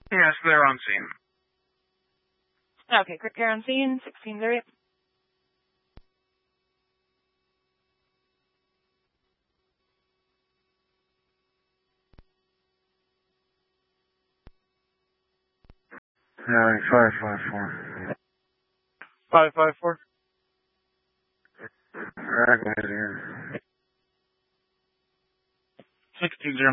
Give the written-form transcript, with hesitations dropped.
Yes, they're on scene. Okay, quick care on scene, 1608. Yeah, 554. 554. Alright, go ahead here. 620.